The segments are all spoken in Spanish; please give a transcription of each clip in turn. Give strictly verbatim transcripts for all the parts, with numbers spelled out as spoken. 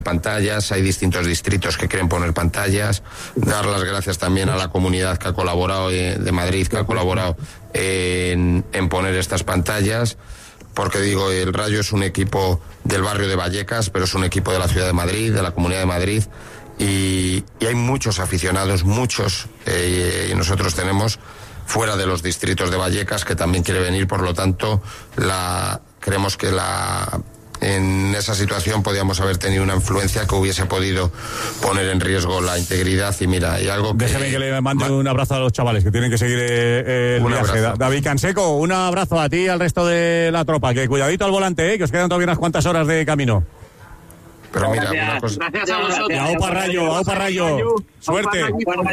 pantallas, hay distintos distritos que quieren poner pantallas. Dar las gracias también a la comunidad que ha colaborado de Madrid, que ha colaborado en, en poner estas pantallas, porque digo, el Rayo es un equipo del barrio de Vallecas, pero es un equipo de la ciudad de Madrid, de la Comunidad de Madrid, y, y hay muchos aficionados, muchos, eh, y nosotros tenemos fuera de los distritos de Vallecas que también quiere venir, por lo tanto, la creemos que la en esa situación podíamos haber tenido una influencia que hubiese podido poner en riesgo la integridad. Y mira, hay algo que... Déjeme que le mande un abrazo a los chavales que tienen que seguir eh, el un viaje. abrazo. David Canseco, un abrazo a ti y al resto de la tropa, que cuidadito al volante, eh, que os quedan todavía unas cuantas horas de camino. Pero mira, gracias, una cosa... gracias a vosotros. Aupa Rayo, Aupa Rayo. Suerte.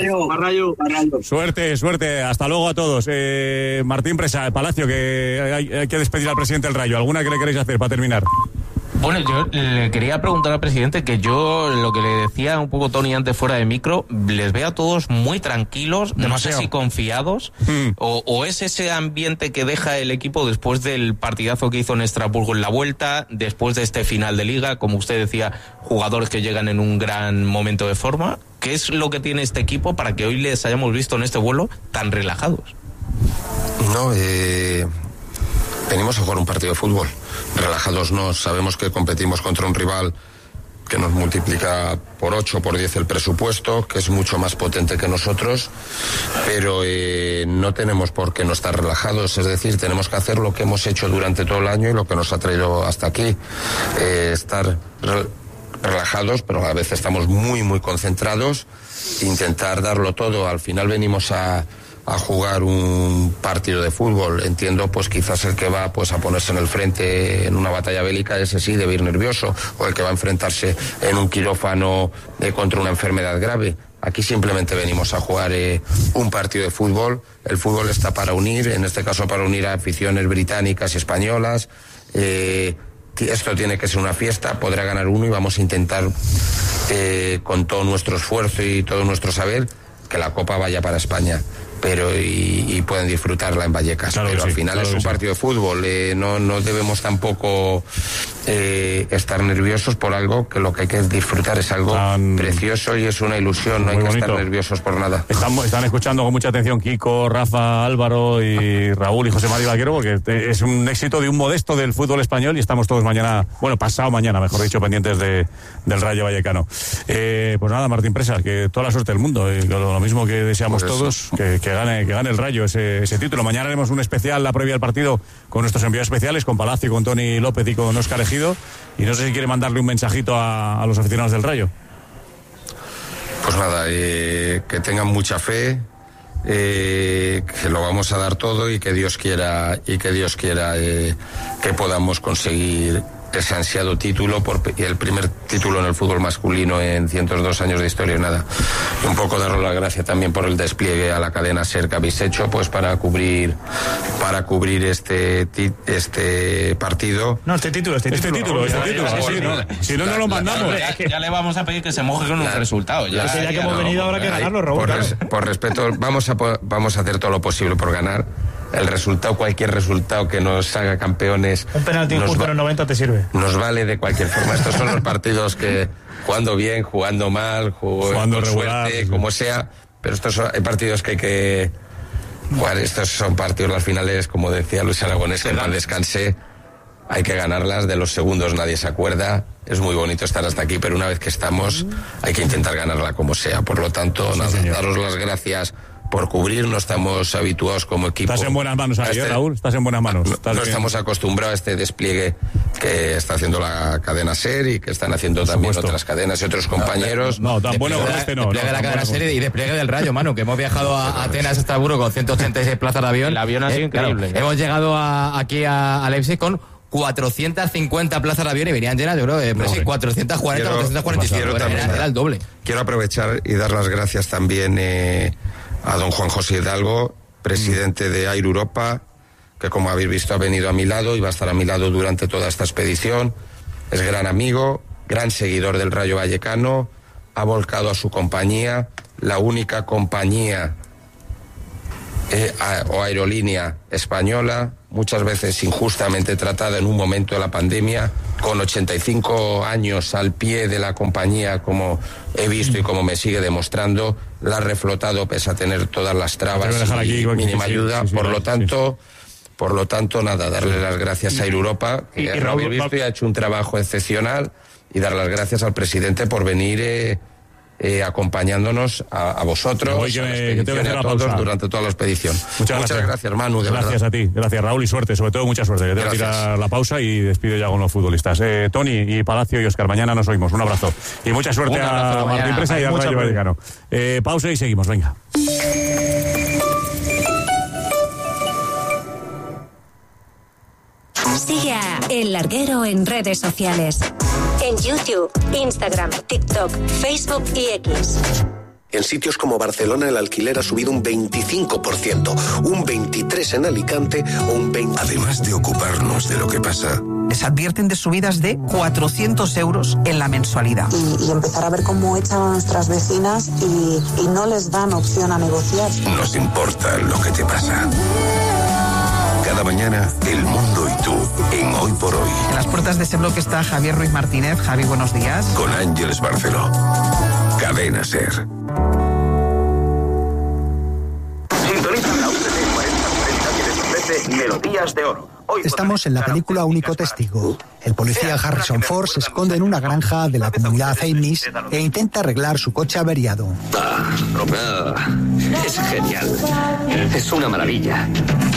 Suerte, suerte. Hasta luego a todos. Eh, Martín Presa, Palacio, que hay, hay que despedir al presidente del Rayo. ¿Alguna que le queréis hacer para terminar? Bueno, yo le quería preguntar al presidente que yo, lo que le decía un poco Tony antes fuera de micro, les veo a todos muy tranquilos, demasiado. No sé si confiados, mm. o, o es ese ambiente que deja el equipo después del partidazo que hizo en Estrasburgo en la vuelta, después de este final de liga, como usted decía, jugadores que llegan en un gran momento de forma. ¿Qué es lo que tiene este equipo para que hoy les hayamos visto en este vuelo tan relajados? No, eh... venimos a jugar un partido de fútbol. Relajados no, sabemos que competimos contra un rival que nos multiplica por ocho, por diez el presupuesto, que es mucho más potente que nosotros, pero eh, no tenemos por qué no estar relajados, es decir, tenemos que hacer lo que hemos hecho durante todo el año y lo que nos ha traído hasta aquí, eh, estar re- relajados, pero a veces estamos muy, muy concentrados, intentar darlo todo. Al final venimos a a jugar un partido de fútbol. Entiendo, pues quizás el que va pues a ponerse en el frente en una batalla bélica, ese sí debe ir nervioso, o el que va a enfrentarse en un quirófano eh, contra una enfermedad grave. Aquí simplemente venimos a jugar eh, un partido de fútbol. El fútbol está para unir, en este caso para unir a aficiones británicas y españolas. Eh, esto tiene que ser una fiesta, podrá ganar uno y vamos a intentar eh, con todo nuestro esfuerzo y todo nuestro saber que la Copa vaya para España, pero y, y pueden disfrutarla en Vallecas, claro, pero al sí, final claro es un partido sí. de fútbol, eh, no, no debemos tampoco eh, estar nerviosos por algo que lo que hay que disfrutar es algo Tan... precioso y es una ilusión, no hay bonito. que estar nerviosos por nada. Están, están escuchando con mucha atención Kiko, Rafa, Álvaro y Raúl y José María Vaquero, porque es un éxito de un modesto del fútbol español y estamos todos mañana, bueno, pasado mañana, mejor dicho, pendientes de, del Rayo Vallecano. Eh, pues nada, Martín Presa, que toda la suerte del mundo, eh, lo mismo que deseamos pues todos, que, que, gane, que gane el Rayo ese, ese título. Mañana haremos un especial, la previa al partido, con nuestros enviados especiales, con Palacio, con Tony López y con Óscar Ejido. Y no sé si quiere mandarle un mensajito a, a los aficionados del Rayo. Pues nada, eh, que tengan mucha fe, eh, que lo vamos a dar todo y que Dios quiera y que Dios quiera eh, que podamos conseguir ese ansiado título, por el primer título en el fútbol masculino en ciento dos años de historia, nada. Un poco daros la gracia también por el despliegue a la cadena SER que habéis hecho, pues para cubrir para cubrir este este partido. No, este título, este, este título, este título, este título, sí, no. Si no, no lo mandamos. Ya, ya le vamos a pedir que se moje con un resultado. Ya, es que ya que hemos no, venido ahora que ganarlo, Raúl. Por, claro. res, por respeto, vamos a vamos a hacer todo lo posible por ganar. El resultado, cualquier resultado que nos haga campeones. Un penalti injusto en el noventa te sirve. Nos vale de cualquier forma. Estos son los partidos que, jugando bien, jugando mal, jugando, jugando regular, suerte, sí. como sea. Pero estos son hay partidos que hay que jugar. Estos son partidos, las finales, como decía Luis Aragonés, que mal descansé. Hay que ganarlas. De los segundos nadie se acuerda. Es muy bonito estar hasta aquí, pero una vez que estamos, hay que intentar ganarla como sea. Por lo tanto, sí, nada, señor. Daros las gracias por cubrir, no estamos habituados como equipo. Estás en buenas manos ahí, este, ¿eh, Raúl? Estás en buenas manos. No, no estamos acostumbrados a este despliegue que está haciendo la cadena SER y que están haciendo por también supuesto. Otras cadenas y otros compañeros. No, no tan bueno como este no. Despliegue no, de la cadena bueno SER y despliegue del Rayo, Manu, que hemos viajado a Atenas, Estrasburgo con ciento ochenta y seis plazas de avión. El avión ha sido eh, increíble. Claro, hemos llegado a, aquí a, a Leipzig con cuatrocientas cincuenta plazas de avión y venían llenas, yo creo, eh, no, sí, cuatrocientas cuarenta, quiero, cuatrocientas cuarenta y cinco, era, era, era el doble. Quiero aprovechar y dar las gracias también eh, a don Juan José Hidalgo, presidente de Air Europa, que como habéis visto ha venido a mi lado y va a estar a mi lado durante toda esta expedición. Es gran amigo, gran seguidor del Rayo Vallecano, ha volcado a su compañía, la única compañía eh, a, o aerolínea española, muchas veces injustamente tratada en un momento de la pandemia, con ochenta y cinco años al pie de la compañía, como he visto y como me sigue demostrando, la ha reflotado pese a tener todas las trabas y aquí, mínima sí, ayuda. Sí, sí, por sí, lo tanto, sí. por lo tanto, nada, darle las gracias a Air Europa, que y, y Raúl, habéis visto y ha hecho un trabajo excepcional, y dar las gracias al presidente por venir eh, eh, acompañándonos a, a vosotros, voy, que, a, que te a todos pausa. durante toda la expedición. Muchas, Muchas gracias. gracias, Manu, de Gracias verdad. a ti, gracias Raúl, y suerte, sobre todo mucha suerte, que tengo que tirar la pausa y despido ya con los futbolistas. Eh, Tony y Palacio y Óscar, mañana nos oímos, un abrazo. Y mucha suerte abrazo, a Martín Presa y al Rayo Vallecano. Eh, pausa y seguimos, venga. Sigue a El Larguero en redes sociales. En YouTube, Instagram, TikTok, Facebook y X. En sitios como Barcelona el alquiler ha subido un veinticinco por ciento, un veintitrés por ciento en Alicante o un veinte por ciento. Además de ocuparnos de lo que pasa, les advierten de subidas de cuatrocientos euros en la mensualidad. Y, y empezar a ver cómo echan a nuestras vecinas y, y no les dan opción a negociar. Nos importa lo que te pasa. Cada mañana, el mundo y tú, en Hoy por Hoy. En las puertas de ese bloque está Javier Ruiz Martínez. Javi, buenos días. Con Ángeles Barceló. Cadena SER. Sintoniza la U T C cuarenta cuarenta que les ofrece Melodías de Oro. Hoy Estamos en la película Único Testigo. El policía Harrison Ford se esconde en una granja de la comunidad Amish e intenta arreglar su coche averiado. Ah, es genial. Es una maravilla.